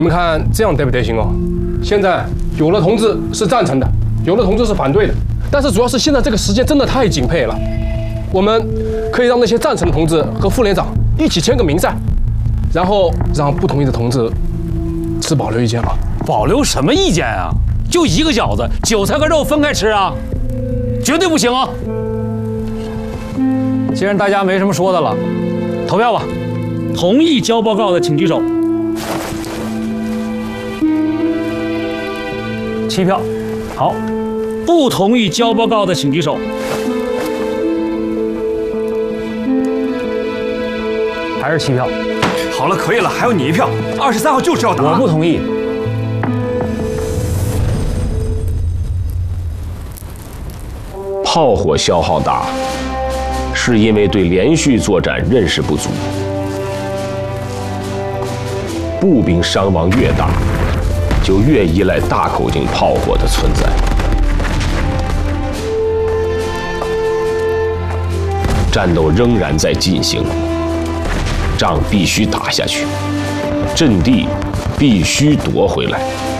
你们看这样得不得行哦？现在有的同志是赞成的，有的同志是反对的，但是主要是现在这个时间真的太紧迫了，我们可以让那些赞成的同志和副连长一起签个名噻，然后让不同意的同志持保留意见嘛。 保留什么意见啊？就一个饺子，韭菜和肉分开吃啊，绝对不行啊！既然大家没什么说的了，投票吧。同意交报告的请举手。7票，好。不同意交报告的请举手。还是7票。 好了，可以了，还有你1票。23号就是要打。 我不同意。 炮火消耗大，是因为对连续作战认识不足。步兵伤亡越大，就越依赖大口径炮火的存在。战斗仍然在进行，仗必须打下去，阵地必须夺回来。